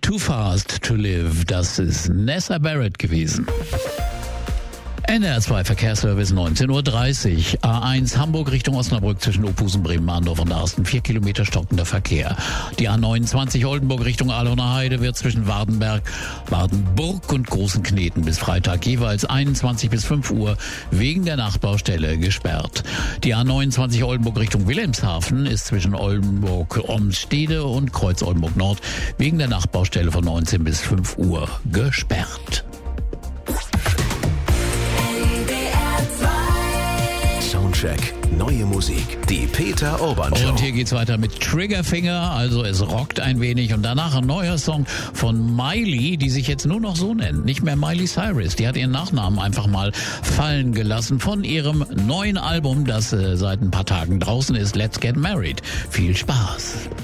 Too Fast to Live, das ist Nessa Barrett gewesen. NDR2 Verkehrsservice 19:30 Uhr. A1 Hamburg Richtung Osnabrück zwischen Opusen, Bremen-Mahndorf und Arsten. 4 Kilometer stockender Verkehr. Die A29 Oldenburg Richtung Ahlener Heide wird zwischen Wardenburg und Großen Kneten bis Freitag jeweils 21 bis 5 Uhr wegen der Nachbaustelle gesperrt. Die A29 Oldenburg Richtung Wilhelmshaven ist zwischen Oldenburg-Omstede und Kreuz Oldenburg Nord wegen der Nachbaustelle von 19 bis 5 Uhr gesperrt. Soundcheck, neue Musik, die Peter Urban Show. Und hier geht's weiter mit Triggerfinger, also es rockt ein wenig. Und danach ein neuer Song von Miley, die sich jetzt nur noch so nennt, nicht mehr Miley Cyrus. Die hat ihren Nachnamen einfach mal fallen gelassen von ihrem neuen Album, das seit ein paar Tagen draußen ist, Let's Get Married. Viel Spaß.